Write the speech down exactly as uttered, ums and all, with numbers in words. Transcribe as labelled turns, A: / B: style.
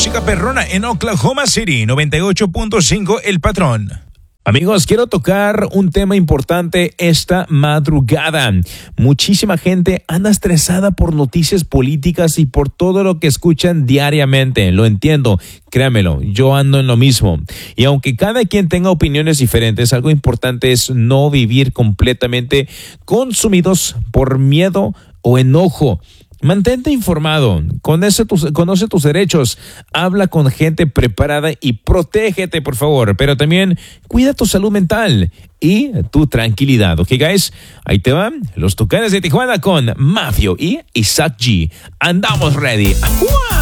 A: música perrona en Oklahoma City, noventa y ocho punto cinco El Patrón. Amigos, quiero tocar un tema importante esta madrugada. Muchísima gente anda estresada por noticias políticas y por todo lo que escuchan diariamente. Lo entiendo, créamelo, yo ando en lo mismo. Y aunque cada quien tenga opiniones diferentes, algo importante es no vivir completamente consumidos por miedo o enojo. Mantente informado, conoce tus, conoce tus derechos, habla con gente preparada y protégete, por favor. Pero también cuida tu salud mental y tu tranquilidad. ¿Ok, guys? Ahí te van los Tucanes de Tijuana con Mafio y Isaac G. Andamos ready. ¡Ajua!